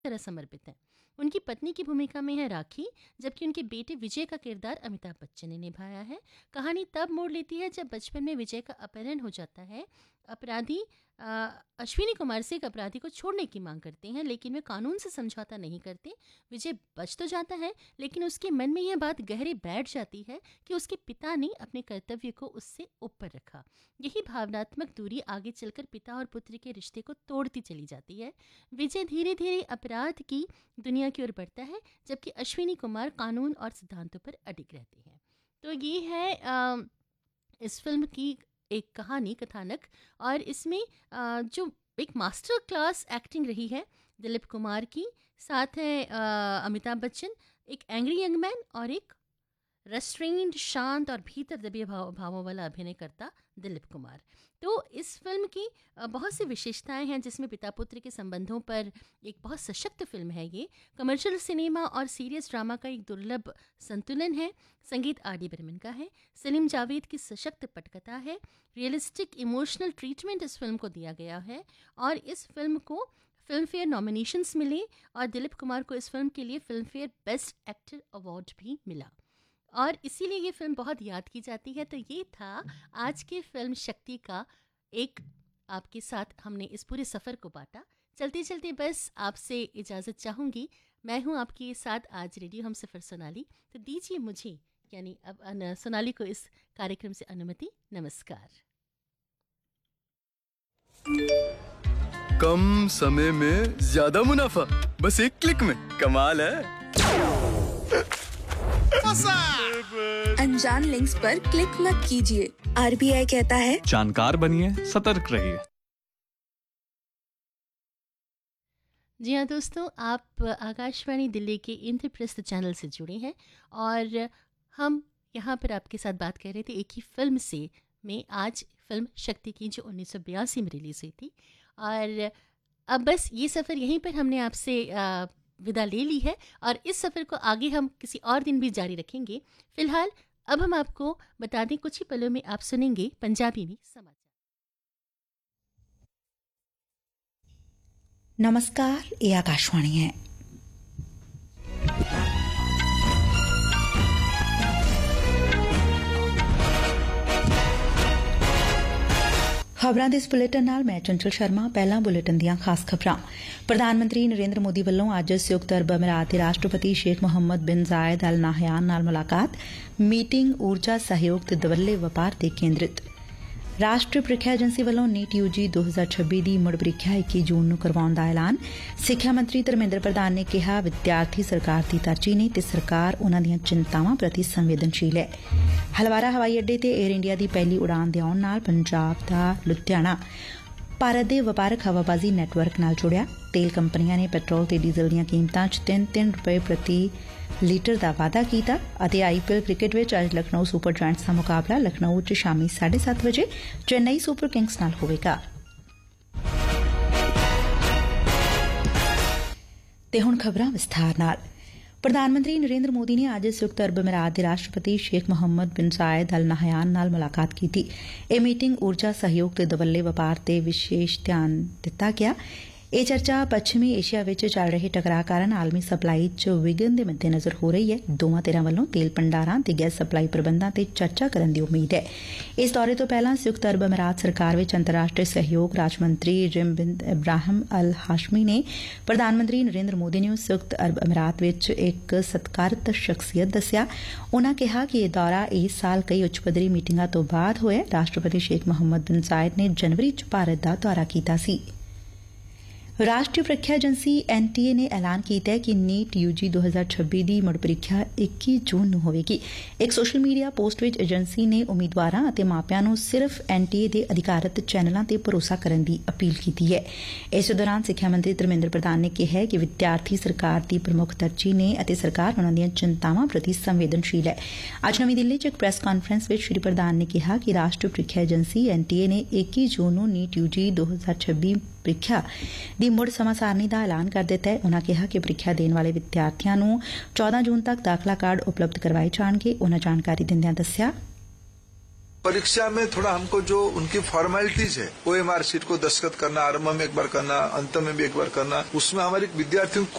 तरह समर्पित हैं। उनकी पत्नी की भूमिका में है राखी, जबकि उनके बेटे विजय का किरदार अमिताभ बच्चन ने निभाया है। कहानी तब मोड़ लेती है जब बचपन में विजय का अपहरण हो जाता है। अपराधी अश्विनी कुमार से एक अपराधी को छोड़ने की मांग करते हैं, लेकिन वे कानून से समझौता नहीं करते। विजय बच तो जाता है, लेकिन उसके मन में यह बात गहरे बैठ जाती है कि उसके पिता ने अपने कर्तव्य को उससे ऊपर रखा। यही भावनात्मक दूरी आगे चलकर पिता और पुत्र के रिश्ते को तोड़ती चली जाती है। विजय धीरे धीरे अपराध की दुनिया की ओर बढ़ता है, जबकि अश्विनी कुमार कानून और सिद्धांतों पर अडिग रहते हैं। तो ये है इस फिल्म की एक कहानी कथानक, और इसमें जो एक मास्टर क्लास एक्टिंग रही है दिलीप कुमार की, साथ है अमिताभ बच्चन, एक एंग्री यंग मैन और एक रेस्ट्रेन्ड, शांत और भीतर दबे भावों वाला अभिनय करता दिलीप कुमार। तो इस फिल्म की बहुत सी विशेषताएं हैं, जिसमें पिता पुत्र के संबंधों पर एक बहुत सशक्त फिल्म है। ये कमर्शियल सिनेमा और सीरियस ड्रामा का एक दुर्लभ संतुलन है। संगीत आर.डी. बर्मन का है। सलीम जावेद की सशक्त पटकथा है। रियलिस्टिक इमोशनल ट्रीटमेंट इस फिल्म को दिया गया है, और इस फिल्म को फिल्म फेयर नॉमिनेशंस मिले, और दिलीप कुमार को इस फिल्म के लिए film fair best actor award भी मिला, और इसीलिए ये फिल्म बहुत याद की जाती है। तो ये था आज की फिल्म शक्ति का एक, आपके साथ हमने इस पूरे सफ़र को बांटा। चलते चलते बस आपसे इजाज़त चाहूँगी। मैं हूँ आपके साथ आज रेडियो हम सफ़र सोनाली। तो दीजिए मुझे, यानी अब सोनाली को, इस कार्यक्रम से अनुमति। नमस्कार। कम समय में ज्यादा मुनाफा, बस एक क्लिक में। कमाल है। अनजान लिंक्स पर क्लिक मत कीजिए। आरबीआई कहता है, जानकार बनिए, सतर्क रहिए। जी हाँ दोस्तों, आप आकाशवाणी दिल्ली के इंद्रप्रस्थ चैनल से जुड़े हैं, और हम यहाँ पर आपके साथ बात कर रहे थे एक ही फिल्म से, में आज फिल्म शक्ति की, जो 1982 में रिलीज़ हुई थी। और अब बस ये सफ़र यहीं पर हमने आपसे विदा ले ली है, और इस सफ़र को आगे हम किसी और दिन भी जारी रखेंगे। फिलहाल अब हम आपको बता दें, कुछ ही पलों में आप सुनेंगे पंजाबी में समाचार। नमस्कार, ये आकाशवाणी है। खबरां दे इस बुलेटिन नाल मैं चंचल शर्मा। पहला बुलेटिन दियां खास खबरां। प्रधान मंत्री नरेंद्र मोदी ਵੱਲੋਂ ਅੱਜ ਸੰਯੁਕਤ ਅਰਬ ਅਮੀਰਾਤ ਦੇ ਰਾਸ਼ਟਰਪਤੀ ਸ਼ੇਖ ਮੁਹੰਮਦ ਬਿਨ ਜ਼ਾਇਦ ਅਲ ਨਾਹयान ਨਾਲ ਮੁਲਾਕਾਤ। ਮੀਟਿੰਗ ਊਰਜਾ ਸਹਿਯੋਗ ਤੇ ਦਵੱਲੇ ਵਪਾਰ ਤੇ ਕੇਂਦਰਿਤ। ਰਾਸ਼ਟਰੀ ਪ੍ਰੀਖਿਆ ਏਜੰਸੀ ਵੱਲੋਂ ਨੀਟ ਯੂਜੀ 2026 ਦੀ ਮੁੜ ਪ੍ਰੀਖਿਆ 21 ਜੂਨ ਨੂੰ ਕਰਵਾਉਣ ਦਾ ਐਲਾਨ। ਸਿੱਖਿਆ ਮੰਤਰੀ ਧਰਮੇਂਦਰ ਪ੍ਰਧਾਨ ਨੇ ਕਿਹਾ, ਵਿਦਿਆਰਥੀ ਸਰਕਾਰ ਦੀ ਤਰਜੀਹ ਨੇ ਤੇ ਸਰਕਾਰ ਉਨਾਂ ਦੀਆਂ ਚਿੰਤਾਵਾਂ ਪ੍ਰਤੀ ਸੰਵੇਦਨਸ਼ੀਲ ਹੈ। ਹਲਵਾਰਾ ਹਵਾਈ ਅੱਡੇ ਤੇ ਏਅਰ ਇੰਡੀਆ ਦੀ ਪਹਿਲੀ ਉਡਾਨ ਦੇ ਆਉਣ ਨਾਲ ਪੰਜਾਬ ਦਾ ਲੁਧਿਆਣਾ ਭਾਰਤ ਦੇ ਵਪਾਰਕ ਹਵਾਬਾਜ਼ੀ ਨੈਟਵਰਕ ਨਾਲ ਜੁੜਿਆ। ਤੇਲ ਕੰਪਨੀਆਂ ਨੇ ਪੈਟਰੋਲ ਤੇ ਡੀਜ਼ਲ ਦੀਆਂ ਕੀਮਤਾਂ 'ਚ 3-3 ਰੁਪਏ ਪ੍ਰਤੀ ਲੀਟਰ ਦਾ ਵਾਧਾ ਕੀਤਾ। ਅਤੇ ਆਈਪੀਐਲ ਕ੍ਰਿਕਟ ਵਿੱਚ ਅੱਜ ਲਖਨਊ ਸੁਪਰ ਜਾਇੰਟਸ ਦਾ ਮੁਕਾਬਲਾ ਲਖਨਊ 'ਚ ਸ਼ਾਮੀ 7:30 ਵਜੇ ਚੇਨਈ ਸੁਪਰ ਕਿੰਗਸ ਨਾਲ ਹੋਵੇਗਾ। ਤੇ ਹੁਣ ਖਬਰਾਂ ਵਿਸਥਾਰ ਨਾਲ। ਪ੍ਰਧਾਨ ਮੰਤਰੀ ਨਰੇਂਦਰ ਮੋਦੀ ਨੇ ਅੱਜ ਸੰਯੁਕਤ ਅਰਬ ਅਮੀਰਾਤ ਦੇ ਰਾਸ਼ਟਰਪਤੀ ਸ਼ੇਖ ਮੁਹੰਮਦ ਬਿਨ ਜ਼ਾਇਦ ਅਲ ਨਾਹयान ਨਾਲ ਮੁਲਾਕਾਤ ਕੀਤੀ। ਇਹ ਮੀਟਿੰਗ ਊਰਜਾ ਸਹਿਯੋਗ ਤੇ ਦਵੱਲੇ ਵਪਾਰ ਤੇ ਵਿਸ਼ੇਸ਼ ਧਿਆਨ ਦਿੱਤਾ ਗਿਆ। ਇਹ ਚਰਚਾ ਪੱਛਮੀ ਏਸ਼ੀਆ ਵਿੱਚ ਚੱਲ ਰਹੇ ਟਕਰਾਅ ਕਾਰਨ ਆਲਮੀ ਸਪਲਾਈ 'ਚ ਵਿਘਨ ਦੇ ਮੱਦੇਨਜ਼ਰ ਹੋ ਰਹੀ ਹੈ। ਦੋਵਾਂ ਧਿਰਾਂ ਵੱਲੋਂ ਤੇਲ ਭੰਡਾਰਾਂ ਤੇ ਗੈਸ ਸਪਲਾਈ ਪ੍ਰਬੰਧਾਂ ਤੇ ਚਰਚਾ ਕਰਨ ਦੀ ਉਮੀਦ ਹੈ। ਇਸ ਦੌਰੇ ਤੋਂ ਪਹਿਲਾਂ ਸੰਯੁਕਤ ਅਰਬ ਅਮੀਰਾਤ ਸਰਕਾਰ ਵਿੱਚ ਅੰਤਰਰਾਸ਼ਟਰੀ ਸਹਿਯੋਗ ਰਾਜ ਮੰਤਰੀ ਰਿਮ ਬਿਨ ਇਬਰਾਹਿਮ ਅਲ ਹਾਸ਼ਮੀ ਨੇ ਪ੍ਰਧਾਨ ਮੰਤਰੀ ਨਰੇਂਦਰ ਮੋਦੀ ਨੂੰ ਸੰਯੁਕਤ ਅਰਬ ਅਮੀਰਾਤ ਵਿੱਚ ਇੱਕ ਸਤਿਕਾਰਤ ਸ਼ਖਸੀਅਤ ਦੱਸਿਆ। ਉਨਾਂ ਕਿਹਾ ਕਿ ਇਹ ਦੌਰਾ ਇਸ ਸਾਲ ਕਈ ਉੱਚ ਪੱਧਰੀ ਮੀਟਿੰਗਾਂ ਤੋਂ ਬਾਅਦ ਹੋਇਆ। ਰਾਸ਼ਟਰਪਤੀ ਸ਼ੇਖ ਮੁਹੰਮਦ ਬਿਨ ਜ਼ਾਇਦ ਨੇ ਜਨਵਰੀ 'ਚ ਭਾਰਤ ਦਾ ਦੌਰਾ ਕੀਤਾ ਸੀ। ਰਾਸ਼ਟਰੀ ਪ੍ਰੀਖਿਆ ਏਜੰਸੀ ਐਨਟੀਏ ਨੇ ਐਲਾਨ ਕੀਤਾ ਹੈ ਕਿ ਨੀਟ ਯੂਜੀ 2026 ਦੀ ਮੁੜ ਪ੍ਰੀਖਿਆ 21 ਜੂਨ ਨੂੰ ਹੋਵੇਗੀ। ਇੱਕ ਸੋਸ਼ਲ ਮੀਡੀਆ ਪੋਸਟ ਵਿੱਚ ਏਜੰਸੀ ਨੇ ਉਮੀਦਵਾਰਾਂ ਅਤੇ ਮਾਪਿਆਂ ਨੂੰ ਸਿਰਫ਼ ਐਨਟੀਏ ਦੇ ਅਧਿਕਾਰਤ ਚੈਨਲਾਂ ਤੇ ਭਰੋਸਾ ਕਰਨ ਦੀ ਅਪੀਲ ਕੀਤੀ ਹੈ। ਇਸ ਦੌਰਾਨ ਸਿੱਖਿਆ ਮੰਤਰੀ ਧਰਮੇਂਦਰ ਪ੍ਰਧਾਨ ਨੇ ਕਿਹਾ ਕਿ ਵਿਦਿਆਰਥੀ ਸਰਕਾਰ ਦੀ ਪ੍ਰਮੁੱਖ ਤਰਜੀਹ ਨੇ ਅਤੇ ਸਰਕਾਰ ਉਨ੍ਹਾਂ ਦੀਆਂ ਚਿੰਤਾਵਾਂ ਪ੍ਰਤੀ ਸੰਵੇਦਨਸ਼ੀਲ ਹੈ। ਅੱਜ ਨਵੀਂ ਦਿੱਲੀ 'ਚ ਇੱਕ ਪ੍ਰੈਸ ਕਾਨਫਰੰਸ ਵਿੱਚ ਸ੍ਰੀ ਪ੍ਰਧਾਨ ਨੇ ਕਿਹਾ ਕਿ ਰਾਸ਼ਟਰੀ ਪ੍ਰੀਖਿਆ ਏਜੰਸੀ ਐਨਟੀਏ ਨੇ 21 ਜੂਨ ਨੂੰ ਨੀਟ ਯੂਜੀ 2026 ਪ੍ਰੀਖਿਆ ਦੀ ਮੁੜ ਸਮਾਂ ਸਾਰਣੀ ਦਾ ਐਲਾਨ ਕਰ ਦਿੱਤਾ ਹੈ। ਉਨਾਂ ਕਿਹਾ ਕਿ ਪ੍ਰੀਖਿਆ ਦੇਣ ਵਾਲੇ ਵਿਦਿਆਰਥੀਆਂ ਨੂੰ 14 ਜੂਨ ਤੱਕ ਦਾਖਲਾ ਕਾਰਡ ਉਪਲਬਧ ਕਰਵਾਏ ਜਾਣਗੇ। ਉਨਾਂ ਜਾਣਕਾਰੀ ਦਿੰਦਿਆਂ ਦੱਸਿਆ परीक्षा में थोड़ा हमको जो उनकी फॉर्मेलिटीज है, OMR शीट को दस्तखत करना, आरंभ में एक बार करना, अंत में भी एक बार करना, उसमें हमारे विद्यार्थियों